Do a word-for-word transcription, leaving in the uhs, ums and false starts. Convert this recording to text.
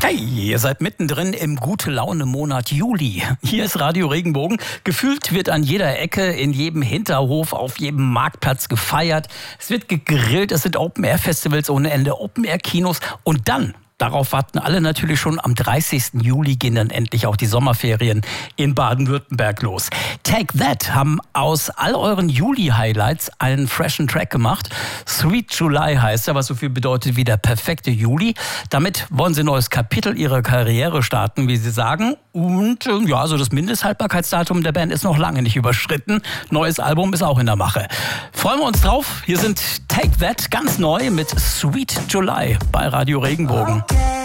Hey, ihr seid mittendrin im Gute-Laune-Monat Juli. Hier ist Radio Regenbogen. Gefühlt wird an jeder Ecke, in jedem Hinterhof, auf jedem Marktplatz gefeiert. Es wird gegrillt, es sind Open-Air-Festivals ohne Ende, Open-Air-Kinos. Und dann, darauf warten alle natürlich schon, am dreißigsten Juli gehen dann endlich auch die Sommerferien in Baden-Württemberg los. Take That haben aus all euren Juli-Highlights einen freshen Track gemacht. Sweet July heißt er, was so viel bedeutet wie der perfekte Juli. Damit wollen sie ein neues Kapitel ihrer Karriere starten, wie sie sagen. Und ja, also das Mindesthaltbarkeitsdatum der Band ist noch lange nicht überschritten. Neues Album ist auch in der Mache. Freuen wir uns drauf. Hier sind Take That ganz neu mit Sweet July bei Radio Regenbogen. Okay.